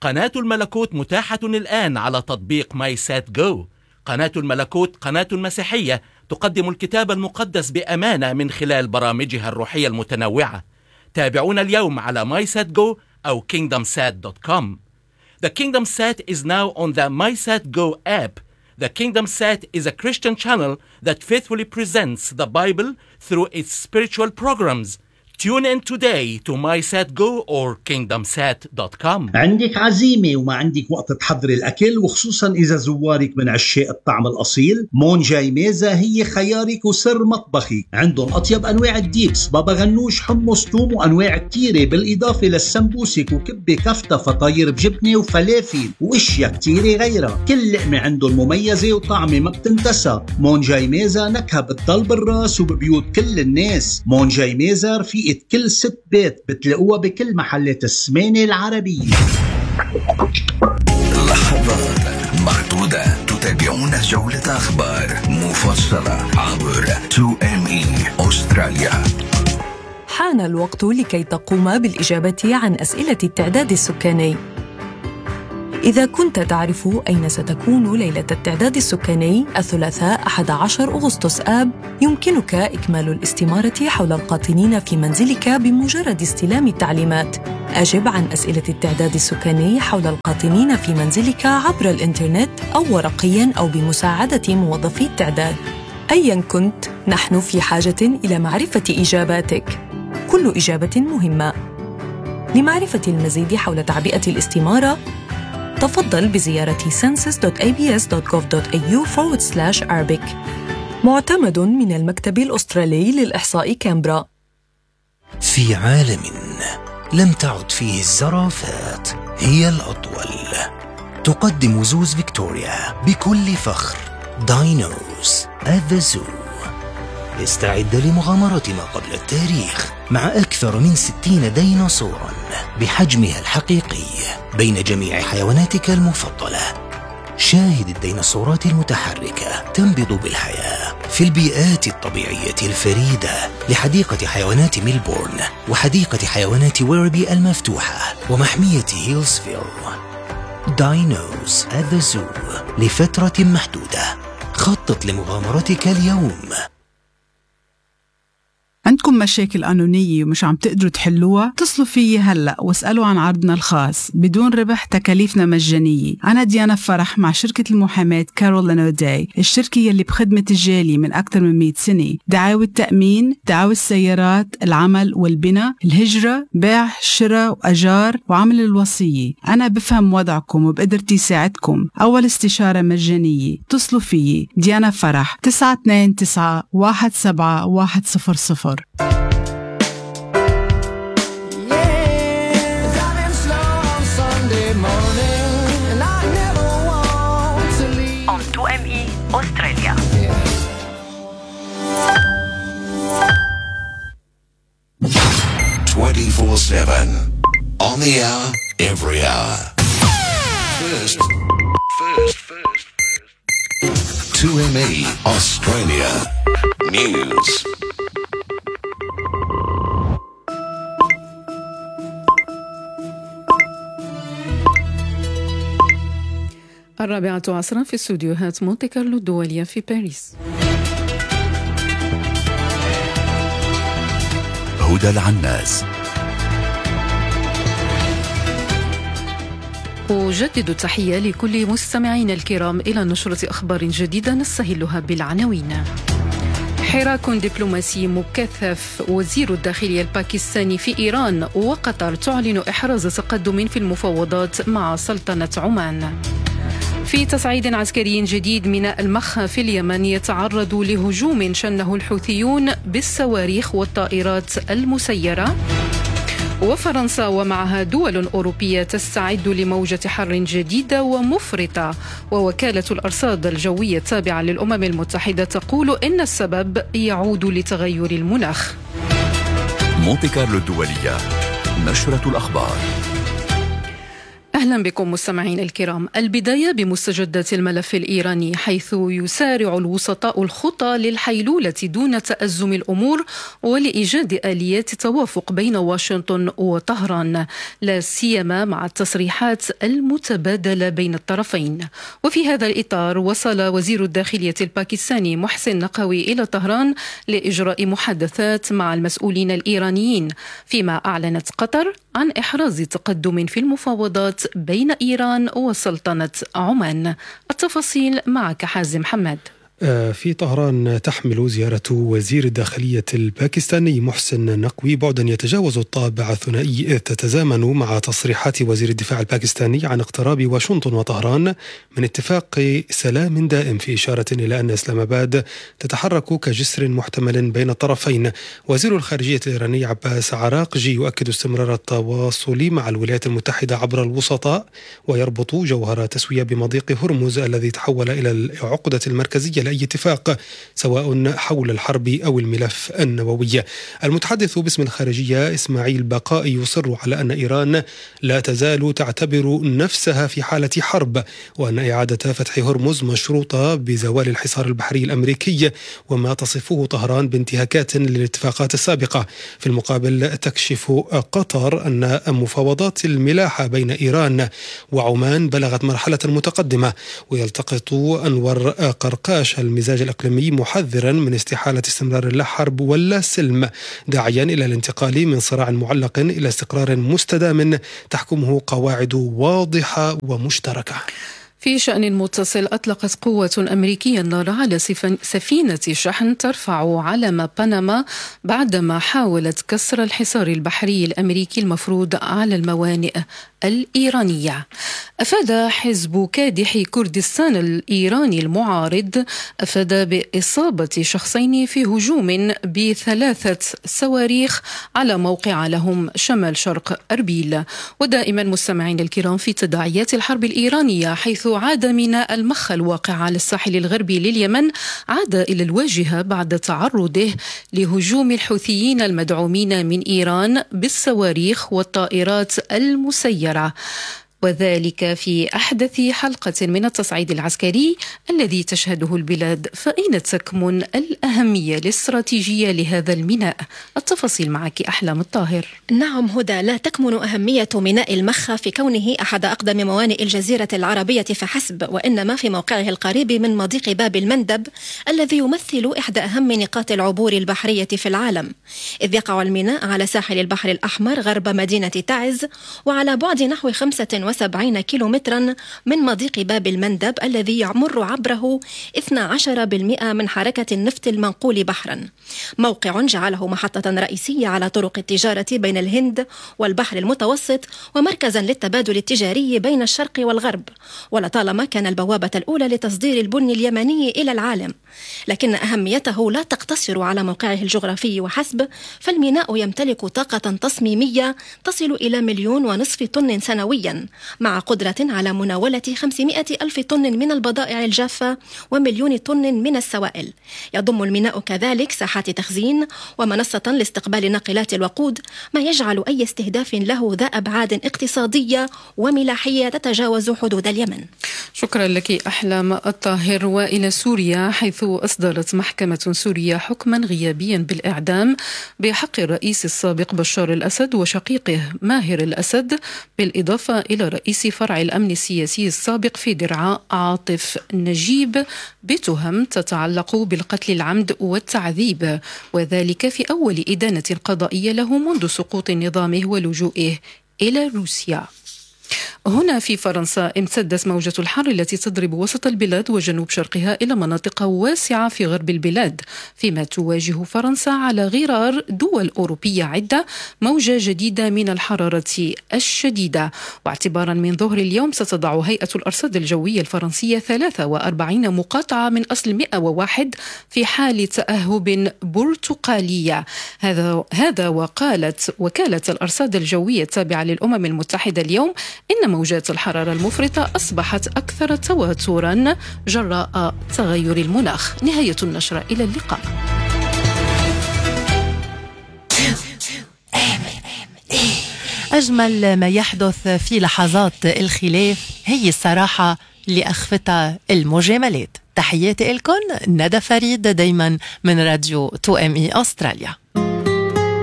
قناة الملكوت متاحة الآن على تطبيق ماي سات جو. قناة الملكوت قناة مسيحية تقدم الكتاب المقدس بأمانة من خلال برامجها الروحية المتنوعة. تابعونا اليوم على MySatGo أو KingdomSat.com. The KingdomSat is now on the MySatGo app. The KingdomSat is a Christian channel that faithfully presents the Bible through its spiritual programs. Tune in today to MySatGo or KingdomSat.com. عندك عزيمة وما عندك وقت تحضري الأكل، وخصوصا إذا زوارك من عشاق الطعم الأصيل، مون جاي ميزة هي خيارك وسر مطبخي. عندهم أطيب أنواع الديبس، بابا غنوش، حمص، توم، وأنواع كتيرة، بالإضافة للسمبوسك وكبة كفتة فطاير بجبنة وفلافل وإشياء كتيرة غيرها. كل لقمة عندهم مميزة وطعمة ما بتنتسى. مون جاي ميزة نكهة بتضل بالراس وببيوت كل الناس. مون جاي ميزة رفيقة كل ست بيت، بتلاقوها بكل محلات السمانة العربية. لحظات معدودة تتابعون جولة أخبار مفصلة عبر 2ME أستراليا. حان الوقت لكي تقوم بالإجابة عن أسئلة التعداد السكاني. إذا كنت تعرف أين ستكون ليلة التعداد السكاني الثلاثاء 11 أغسطس آب، يمكنك إكمال الاستمارة حول القاطنين في منزلك بمجرد استلام التعليمات. أجب عن أسئلة التعداد السكاني حول القاطنين في منزلك عبر الإنترنت أو ورقياً أو بمساعدة موظفي التعداد. أياً كنت، نحن في حاجة إلى معرفة إجاباتك. كل إجابة مهمة. لمعرفة المزيد حول تعبئة الاستمارة، تفضل بزيارة census.abs.gov.au/Arabic. معتمد من المكتب الأسترالي للإحصاء كامبرا. في عالم لم تعد فيه الزرافات هي الأطول، تقدم زوز فيكتوريا بكل فخر داينوز at the Zoo. استعد لمغامرة ما قبل التاريخ مع أكثر من 60 ديناصوراً بحجمها الحقيقي بين جميع حيواناتك المفضلة. شاهد الديناصورات المتحركة تنبض بالحياة في البيئات الطبيعية الفريدة لحديقة حيوانات ميلبورن وحديقة حيوانات ويربي المفتوحة ومحمية هيلزفيل. داينوز at the Zoo لفترة محدودة. خطط لمغامرتك اليوم. عندكم مشاكل قانونية ومش عم تقدروا تحلوها؟ اتصلوا فيي هلأ واسألوا عن عرضنا الخاص بدون ربح، تكاليفنا مجانية. أنا ديانا فرح مع شركة المحاماة كارول أوداي، الشركة يلي بخدمة الجالية من أكثر من 100 سنة. دعاوى التأمين، دعاوى السيارات، العمل والبناء، الهجرة، بيع، شراء وأجار، وعمل الوصية. أنا بفهم وضعكم وبقدرتي ساعدكم. أول استشارة مجانية. اتصلوا فيي ديانا فرح 929-17100. On 2ME أستراليا. Yeah. 24/7 on the hour, every hour. First. 2ME Australia News. الرابعة عصرا في استوديوهات مونتي كارلو الدولية في باريس. هدى العناس. أجدد التحية لكل مستمعين الكرام إلى نشرة أخبار جديدة نستهلها بالعناوين. حراك دبلوماسي مكثف. وزير الداخلية الباكستاني في إيران وقطر تعلن إحراز تقدم في المفاوضات مع سلطنة عمان. في تصعيد عسكري جديد، ميناء المخا في اليمن يتعرض لهجوم شنه الحوثيون بالصواريخ والطائرات المسيرة. وفرنسا ومعها دول أوروبية تستعد لموجة حر جديدة ومفرطة، ووكالة الأرصاد الجوية التابعة للأمم المتحدة تقول إن السبب يعود لتغير المناخ. مونتي كارلو الدولية، نشرة الأخبار. أهلا بكم مستمعين الكرام. البداية بمستجدات الملف الإيراني، حيث يسارع الوسطاء الخطى للحيلولة دون تأزم الأمور ولإيجاد آليات توافق بين واشنطن وطهران، لا سيما مع التصريحات المتبادلة بين الطرفين. وفي هذا الإطار وصل وزير الداخلية الباكستاني محسن نقوي إلى طهران لإجراء محادثات مع المسؤولين الإيرانيين، فيما أعلنت قطر عن إحراز تقدم في المفاوضات بين إيران وسلطنة عمان. التفاصيل معك حازم حماد. في طهران تحمل زيارة وزير الداخلية الباكستاني محسن نقوي بعدا يتجاوز الطابع الثنائي، إذ تتزامن مع تصريحات وزير الدفاع الباكستاني عن اقتراب واشنطن وطهران من اتفاق سلام دائم، في إشارة إلى أن إسلام آباد تتحرك كجسر محتمل بين الطرفين. وزير الخارجية الإيراني عباس عراقجي يؤكد استمرار التواصل مع الولايات المتحدة عبر الوسطاء، ويربط جوهر تسوية بمضيق هرمز الذي تحول إلى العقدة المركزية لأي اتفاق، سواء حول الحرب أو الملف النووي. المتحدث باسم الخارجية إسماعيل بقائي يصر على أن إيران لا تزال تعتبر نفسها في حالة حرب، وأن إعادة فتح هرمز مشروطة بزوال الحصار البحري الأمريكي، وما تصفه طهران بانتهاكات للاتفاقات السابقة. في المقابل تكشف قطر أن مفاوضات الملاحة بين إيران وعمان بلغت مرحلة متقدمة، ويلتقط أنور قرقاش المزاج الإقليمي محذرا من استحالة استمرار اللا حرب ولا سلم، داعيا إلى الانتقال من صراع معلق إلى استقرار مستدام تحكمه قواعد واضحة ومشتركة. في شأن متصل، أطلقت قوة أمريكية النار على سفينة شحن ترفع علم بنما بعدما حاولت كسر الحصار البحري الأمريكي المفروض على الموانئ الإيرانية. أفاد حزب كادح كردستان الإيراني المعارض بإصابة شخصين في هجوم ب3 صواريخ على موقع لهم شمال شرق أربيل. ودائما مستمعين الكرام في تداعيات الحرب الإيرانية، حيث عاد ميناء المخا الواقع على الساحل الغربي لليمن عاد إلى الواجهة بعد تعرضه لهجوم الحوثيين المدعومين من إيران بالصواريخ والطائرات المسيرة، وذلك في أحدث حلقة من التصعيد العسكري الذي تشهده البلاد. فأين تكمن الأهمية الاستراتيجية لهذا الميناء؟ التفاصيل معك أحلام الطاهر. نعم هدى، لا تكمن أهمية ميناء المخا في كونه أحد أقدم موانئ الجزيرة العربية فحسب، وإنما في موقعه القريب من مضيق باب المندب الذي يمثل إحدى أهم نقاط العبور البحرية في العالم، إذ يقع الميناء على ساحل البحر الأحمر غرب مدينة تعز، وعلى بعد نحو 75 كيلومترا من مضيق باب المندب الذي يمر عبره 12% من حركة النفط المنقول بحرا. موقع جعله محطة رئيسية على طرق التجارة بين الهند والبحر المتوسط، ومركزا للتبادل التجاري بين الشرق والغرب، ولطالما كان البوابة الأولى لتصدير البن اليمني إلى العالم. لكن أهميته لا تقتصر على موقعه الجغرافي وحسب، فالميناء يمتلك طاقة تصميمية تصل إلى 1.5 مليون طن سنويا، مع قدرة على مناولة 500,000 طن من البضائع الجافة و1,000,000 طن من السوائل. يضم الميناء كذلك ساحات تخزين ومنصة لاستقبال ناقلات الوقود، ما يجعل أي استهداف له ذا أبعاد اقتصادية وملاحية تتجاوز حدود اليمن. شكرا لك أحلام الطاهر. وإلى سوريا، حيث أصدرت محكمة سوريا حكما غيابيا بالإعدام بحق الرئيس السابق بشار الأسد وشقيقه ماهر الأسد، بالإضافة إلى رئيس فرع الأمن السياسي السابق في درعا عاطف نجيب، بتهم تتعلق بالقتل العمد والتعذيب، وذلك في أول إدانة قضائية له منذ سقوط نظامه ولجوئه إلى روسيا. هنا في فرنسا امتدت موجة الحر التي تضرب وسط البلاد وجنوب شرقها إلى مناطق واسعة في غرب البلاد، فيما تواجه فرنسا على غرار دول أوروبية عدة موجة جديدة من الحرارة الشديدة. واعتبارا من ظهر اليوم ستضع هيئة الأرصاد الجوية الفرنسية 43 مقاطعة من أصل 101 في حال تأهب برتقالية. هذا وقالت وكالة الأرصاد الجوية التابعة للأمم المتحدة اليوم إن موجات الحرارة المفرطة أصبحت أكثر تواترا جراء تغير المناخ. نهاية النشرة، إلى اللقاء. أجمل ما يحدث في لحظات الخلاف هي الصراحة اللي أخفتها المجاملات. تحياتي لكم، ندى فريد، دايما من راديو 2ME أستراليا.